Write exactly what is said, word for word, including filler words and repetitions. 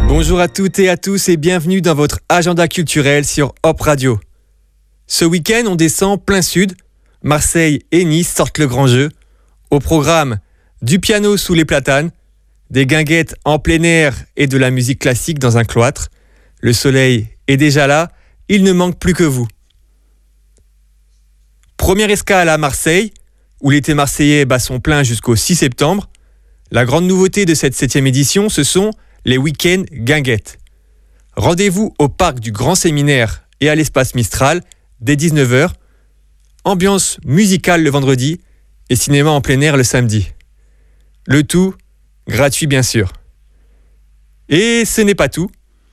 Bonjour à toutes et à tous et bienvenue dans votre agenda culturel sur Hop Radio. Ce week-end, on descend plein sud. Marseille et Nice sortent le grand jeu. Au programme, du piano sous les platanes, des guinguettes en plein air et de la musique classique dans un cloître. Le soleil est déjà là, il ne manque plus que vous. Première escale à Marseille, où l'été marseillais bat son plein jusqu'au six septembre. La grande nouveauté de cette septième édition, ce sont les week-ends guinguettes. Rendez-vous au parc du Grand Séminaire et à l'espace Mistral dès dix-neuf heures. Ambiance musicale le vendredi et cinéma en plein air le samedi. Le tout gratuit bien sûr. Et ce n'est pas tout.